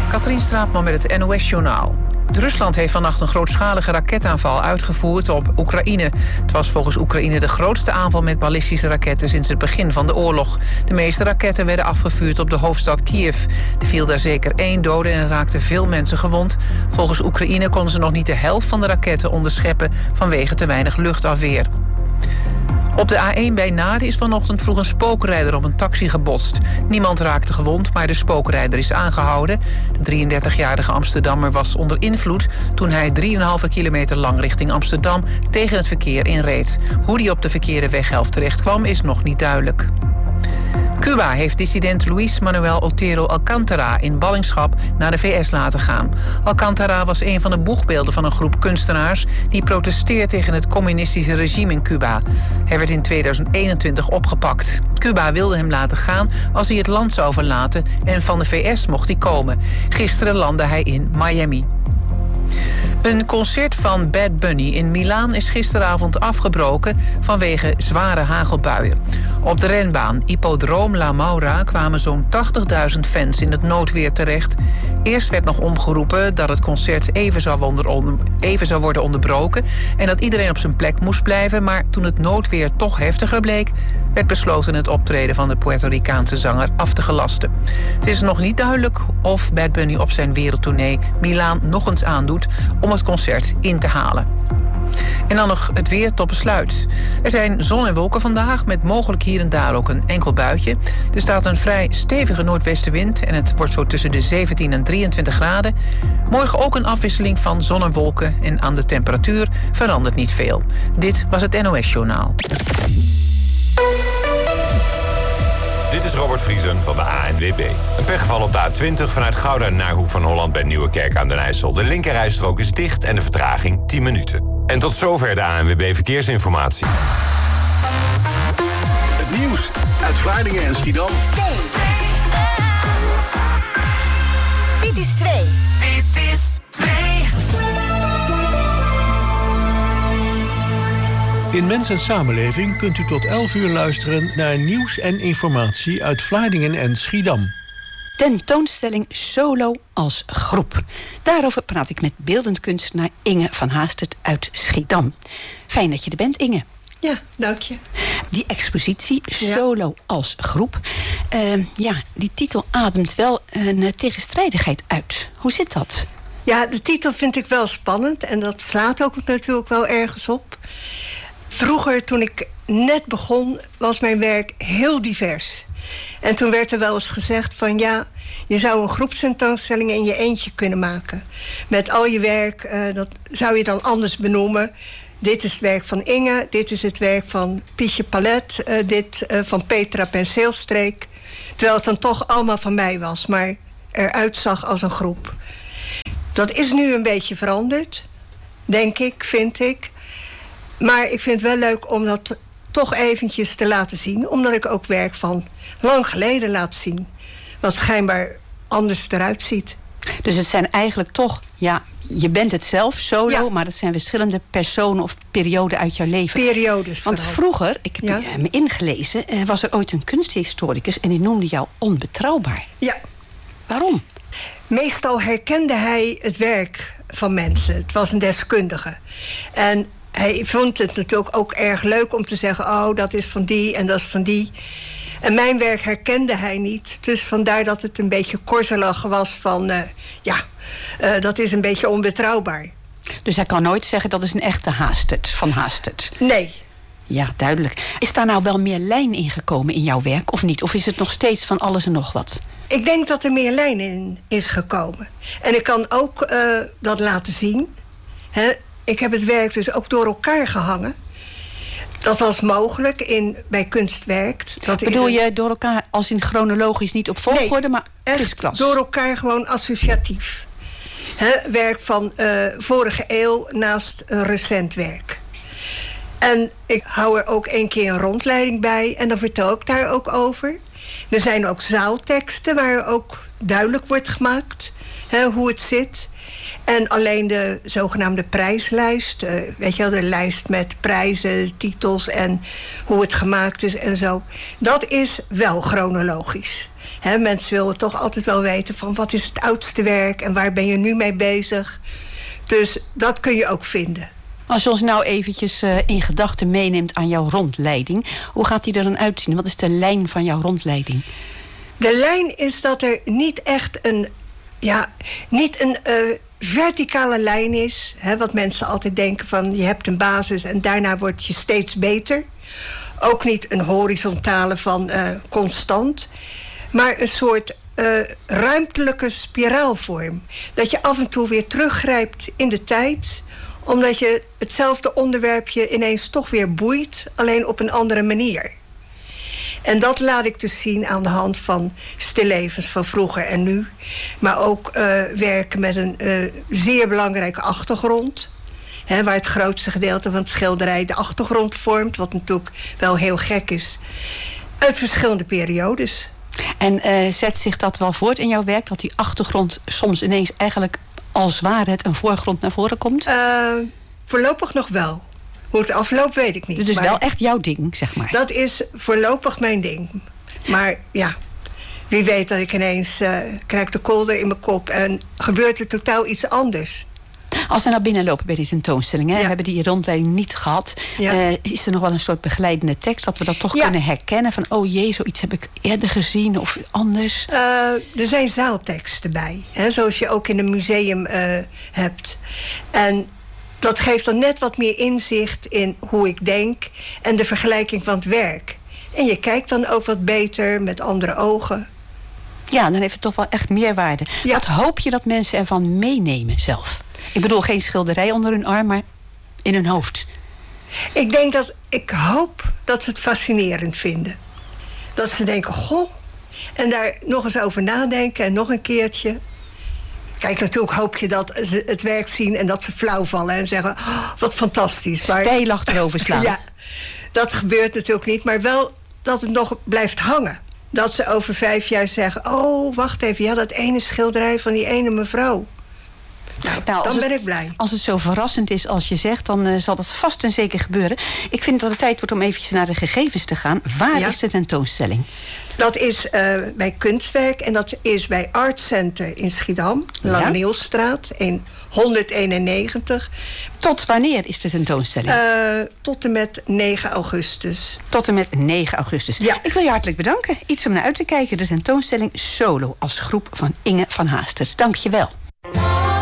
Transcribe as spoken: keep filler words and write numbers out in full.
Katrien Straatman met het N O S-journaal. Rusland heeft vannacht een grootschalige raketaanval uitgevoerd op Oekraïne. Het was volgens Oekraïne de grootste aanval met ballistische raketten sinds het begin van de oorlog. De meeste raketten werden afgevuurd op de hoofdstad Kiev. Er viel daar zeker één dode en raakten veel mensen gewond. Volgens Oekraïne konden ze nog niet de helft van de raketten onderscheppen vanwege te weinig luchtafweer. Op de A één bij Naarden is vanochtend vroeg een spookrijder op een taxi gebotst. Niemand raakte gewond, maar de spookrijder is aangehouden. De drieëndertigjarige Amsterdammer was onder invloed toen hij drieënhalve kilometer lang richting Amsterdam tegen het verkeer inreed. Hoe hij op de verkeerde weghelft terecht kwam is nog niet duidelijk. Cuba heeft dissident Luis Manuel Otero Alcántara in ballingschap naar de V S laten gaan. Alcántara was een van de boegbeelden van een groep kunstenaars die protesteert tegen het communistische regime in Cuba. Hij werd in tweeduizend eenentwintig opgepakt. Cuba wilde hem laten gaan als hij het land zou verlaten en van de V S mocht hij komen. Gisteren landde hij in Miami. Een concert van Bad Bunny in Milaan is gisteravond afgebroken vanwege zware hagelbuien. Op de renbaan Hippodrome La Maura kwamen zo'n tachtigduizend fans in het noodweer terecht. Eerst werd nog omgeroepen dat het concert even zou, onder, onder, even zou worden onderbroken en dat iedereen op zijn plek moest blijven, maar toen het noodweer toch heftiger bleek, werd besloten het optreden van de Puerto Ricaanse zanger af te gelasten. Het is nog niet duidelijk of Bad Bunny op zijn wereldtournee Milaan nog eens aandoet om het concert in te halen. En dan nog het weer tot besluit. Er zijn zon en wolken vandaag, met mogelijk hier en daar ook een enkel buitje. Er staat een vrij stevige noordwestenwind en het wordt zo tussen de zeventien en drieëntwintig graden. Morgen ook een afwisseling van zon en wolken en aan de temperatuur verandert niet veel. Dit was het N O S-journaal. Dit is Robert Vriesen van de A N W B. Een pechgeval op de A twintig vanuit Gouda naar Hoek van Holland bij Nieuwekerk aan den IJssel. De linkerrijstrook is dicht en de vertraging tien minuten. En tot zover de A N W B Verkeersinformatie. Het nieuws uit Vlaardingen en Schiedam. Dit is twee. Dit is twee. In Mens en Samenleving kunt u tot elf uur luisteren naar nieuws en informatie uit Vlaardingen en Schiedam. Tentoonstelling Solo als groep. Daarover praat ik met beeldend kunstenaar Inge van Haastert uit Schiedam. Fijn dat je er bent, Inge. Ja, dank je. Die expositie Solo ja. als groep. Uh, ja, die titel ademt wel een tegenstrijdigheid uit. Hoe zit dat? Ja, de titel vind ik wel spannend en dat slaat ook natuurlijk wel ergens op. Vroeger, toen ik net begon, was mijn werk heel divers. En toen werd er wel eens gezegd van ja, je zou een groepstentoonstelling in je eentje kunnen maken. Met al je werk, uh, dat zou je dan anders benoemen. Dit is het werk van Inge, dit is het werk van Pietje Palet, uh, dit uh, van Petra Penseelstreek. Terwijl het dan toch allemaal van mij was, maar eruit zag als een groep. Dat is nu een beetje veranderd, denk ik, vind ik. Maar ik vind het wel leuk om dat toch eventjes te laten zien. Omdat ik ook werk van lang geleden laat zien. Wat schijnbaar anders eruit ziet. Dus het zijn eigenlijk toch, ja, je bent het zelf, solo, ja. maar het zijn verschillende personen of perioden uit jouw leven. Periodes Want vooral. Vroeger, ik heb ja. me ingelezen, was er ooit een kunsthistoricus en die noemde jou onbetrouwbaar. Ja. Waarom? Meestal herkende hij het werk van mensen. Het was een deskundige. En hij vond het natuurlijk ook erg leuk om te zeggen, oh, dat is van die en dat is van die. En mijn werk herkende hij niet. Dus vandaar dat het een beetje korzelig was van, uh, ja, uh, dat is een beetje onbetrouwbaar. Dus hij kan nooit zeggen dat is een echte Haastert, van Haastert? Nee. Ja, duidelijk. Is daar nou wel meer lijn in gekomen in jouw werk of niet? Of is het nog steeds van alles en nog wat? Ik denk dat er meer lijn in is gekomen. En ik kan ook uh, dat laten zien. Hè? Ik heb het werk dus ook door elkaar gehangen. Dat was mogelijk in, bij Kunstwerkt. Dat Bedoel is een... je door elkaar als in chronologisch, niet op volgorde, nee, maar krisklas? Door elkaar gewoon associatief. He, werk van uh, vorige eeuw naast een recent werk. En ik hou er ook één keer een rondleiding bij en dan vertel ik daar ook over. Er zijn ook zaalteksten waar ook duidelijk wordt gemaakt he, hoe het zit. En alleen de zogenaamde prijslijst, uh, weet je wel, de lijst met prijzen, titels en hoe het gemaakt is en zo. Dat is wel chronologisch. He, mensen willen toch altijd wel weten van wat is het oudste werk en waar ben je nu mee bezig. Dus dat kun je ook vinden. Als je ons nou eventjes uh, in gedachten meeneemt aan jouw rondleiding, hoe gaat die er dan uitzien? Wat is de lijn van jouw rondleiding? De lijn is dat er niet echt een, ja, niet een uh, verticale lijn is. Hè, wat mensen altijd denken van je hebt een basis en daarna word je steeds beter. Ook niet een horizontale van uh, constant. Maar een soort uh, ruimtelijke spiraalvorm. Dat je af en toe weer teruggrijpt in de tijd, omdat je hetzelfde onderwerpje ineens toch weer boeit, alleen op een andere manier. En dat laat ik dus zien aan de hand van stillevens van vroeger en nu. Maar ook uh, werken met een uh, zeer belangrijke achtergrond. Hè, waar het grootste gedeelte van het schilderij de achtergrond vormt. Wat natuurlijk wel heel gek is. Uit verschillende periodes. En uh, zet zich dat wel voort in jouw werk? Dat die achtergrond soms ineens eigenlijk als ware het een voorgrond naar voren komt? Uh, voorlopig nog wel. Hoe het afloopt, weet ik niet. Dus maar wel echt jouw ding, zeg maar. Dat is voorlopig mijn ding. Maar ja, wie weet dat ik ineens uh, krijg de kolder in mijn kop en gebeurt er totaal iets anders. Als we nou binnenlopen bij die tentoonstelling, hè, Ja. we hebben die rondleiding niet gehad. Ja. Uh, is er nog wel een soort begeleidende tekst dat we dat toch Ja. kunnen herkennen? Van, oh jee, zoiets heb ik eerder gezien of anders. Uh, er zijn zaalteksten bij, hè, zoals je ook in een museum uh, hebt. En dat geeft dan net wat meer inzicht in hoe ik denk en de vergelijking van het werk. En je kijkt dan ook wat beter met andere ogen. Ja, dan heeft het toch wel echt meerwaarde. Ja. Wat hoop je dat mensen ervan meenemen zelf? Ik bedoel, geen schilderij onder hun arm, maar in hun hoofd. Ik denk dat, ik hoop dat ze het fascinerend vinden. Dat ze denken, goh, en daar nog eens over nadenken en nog een keertje. Kijk, natuurlijk hoop je dat ze het werk zien en dat ze flauw vallen en zeggen, oh, wat fantastisch. Maar Stijl achterover slaan. ja, dat gebeurt natuurlijk niet, maar wel dat het nog blijft hangen. Dat ze over vijf jaar zeggen, oh, wacht even, ja, dat ene schilderij van die ene mevrouw. Nou, Nou, dan als ben het- ik blij. Als het zo verrassend is als je zegt, dan uh, zal dat vast en zeker gebeuren. Ik vind dat het tijd wordt om eventjes naar de gegevens te gaan. Waar Ja. is de tentoonstelling? Dat is uh, bij Kunstwerk en dat is bij Art Center in Schiedam. Lange Nielsstraat in honderdeenennegentig. Tot wanneer is de tentoonstelling? Uh, tot en met negen augustus. Tot en met negen augustus. Ja. Ik wil je hartelijk bedanken. Iets om naar uit te kijken. De tentoonstelling Solo als groep van Inge van Haastert. Dank je wel.